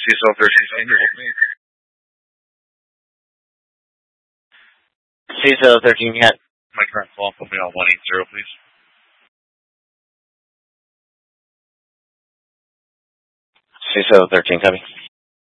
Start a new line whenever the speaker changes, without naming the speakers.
CSO 13,
CSO 13, you got
my current call, put me on 180, please.
CSO 13, copy.